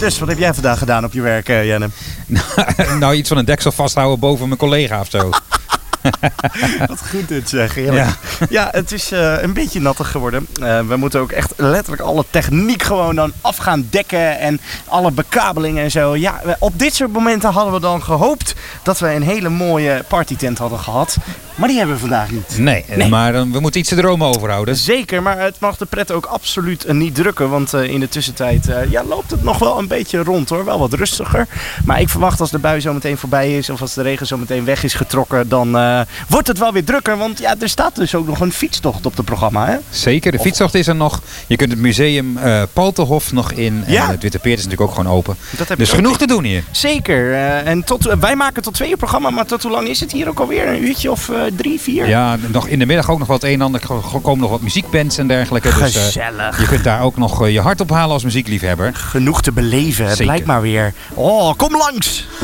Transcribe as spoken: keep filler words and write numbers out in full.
Dus wat heb jij vandaag gedaan op je werk, uh, Jenne? Nou, iets van een deksel vasthouden boven mijn collega of zo. Wat goed dit zeg, heerlijk. Ja, ja het is uh, een beetje nattig geworden. Uh, we moeten ook echt letterlijk alle techniek gewoon dan af gaan dekken en alle bekabelingen en zo. Ja, op dit soort momenten hadden we dan gehoopt dat we een hele mooie partytent hadden gehad. Maar die hebben we vandaag niet. Nee, nee. maar uh, we moeten iets te dromen overhouden. Zeker, maar het mag de pret ook absoluut uh, niet drukken. Want uh, in de tussentijd uh, ja, loopt het nog wel een beetje rond hoor. Wel wat rustiger. Maar ik verwacht als de bui zo meteen voorbij is of als de regen zo meteen weg is getrokken, dan uh, wordt het wel weer drukker. Want ja, er staat dus ook nog een fietstocht op het programma. Hè? Zeker, de fietstocht is er nog. Je kunt het museum uh, Paltenhof nog in. Ja. En het Witte Peert is natuurlijk ook gewoon open. Dus genoeg te doen hier. Zeker. Uh, en tot, uh, wij maken tot twee uur programma. Maar tot hoe lang is het hier ook alweer? Een uurtje of uh, drie, vier? Ja, nog in de middag ook nog wat een en ander. Er komen nog wat muziekbands en dergelijke. Gezellig. Dus uh, je kunt daar ook nog uh, je hart ophalen als muziekliefhebber. Genoeg te beleven. Het lijkt maar weer. Oh, kom langs!